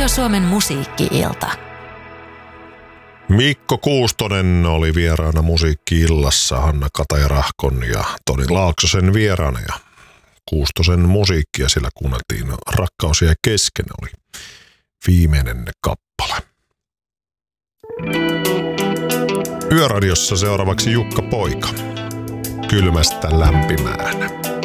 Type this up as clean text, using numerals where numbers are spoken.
Radio Suomen musiikki-ilta. Mikko Kuustonen oli vieraana musiikki-illassa Hanna Kataja-Rahkon ja Toni Laaksosen vieraana. Ja Kuustosen musiikkia siellä kuunneltiin. Rakkaus jäi kesken oli viimeinen kappale. Yöradiossa seuraavaksi Jukka Poika. Kylmästä lämpimään.